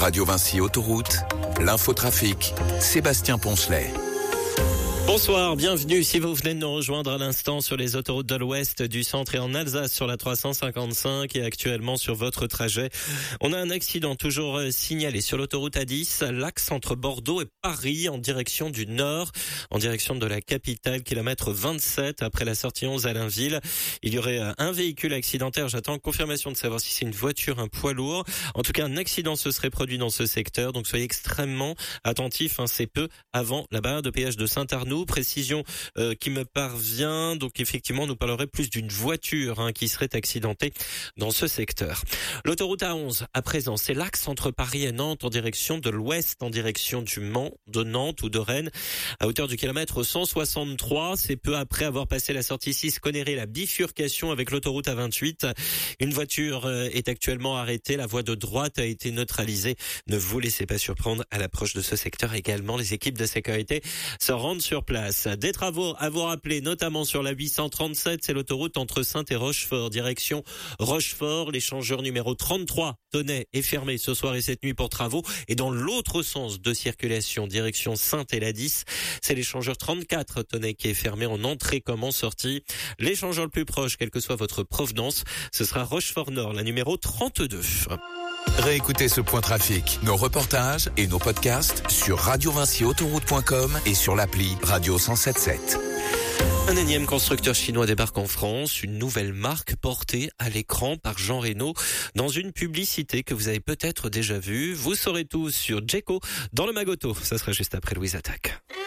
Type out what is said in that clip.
Radio Vinci Autoroute, l'infotrafic, Sébastien Poncelet. Bonsoir, bienvenue si vous venez de nous rejoindre à l'instant sur les autoroutes de l'Ouest, du centre et en Alsace sur la 355 et actuellement sur votre trajet. On a un accident toujours signalé sur l'autoroute A10, l'axe entre Bordeaux et Paris en direction du nord, en direction de la capitale, kilomètre 27 après la sortie 11 à Allainville. Il y aurait un véhicule accidentaire, j'attends confirmation de savoir si c'est une voiture, un poids lourd. En tout cas, un accident se serait produit dans ce secteur, donc soyez extrêmement attentifs, c'est peu avant la barrière de péage de Saint-Arnoux. Précision qui me parvient, donc effectivement on nous parlerait plus d'une voiture qui serait accidentée dans ce secteur. L'autoroute A11 à présent, c'est l'axe entre Paris et Nantes en direction de l'ouest, en direction du Mans, de Nantes ou de Rennes, à hauteur du kilomètre 163. C'est peu après avoir passé la sortie 6 Conneré, la bifurcation avec l'autoroute A28. Une voiture est actuellement arrêtée, la voie de droite a été neutralisée. Ne vous laissez pas surprendre à l'approche de ce secteur également. Les équipes de sécurité se rendent sur place. Des travaux à vous rappeler, notamment sur la 837, c'est l'autoroute entre Saintes et Rochefort, direction Rochefort. L'échangeur numéro 33 Tonnet est fermé ce soir et cette nuit pour travaux. Et dans l'autre sens de circulation, direction Saintes et la 10, c'est l'échangeur 34 Tonnet qui est fermé en entrée comme en sortie. L'échangeur le plus proche, quelle que soit votre provenance, ce sera Rochefort Nord, la numéro 32. Réécoutez ce point trafic, nos reportages et nos podcasts sur radiovinciautoroute.com et sur l'appli Radio 107.7. Un énième constructeur chinois débarque en France, une nouvelle marque portée à l'écran par Jean Reno dans une publicité que vous avez peut-être déjà vue. Vous saurez tout sur Djeco dans le Magoto. Ça sera juste après Louise Attaque.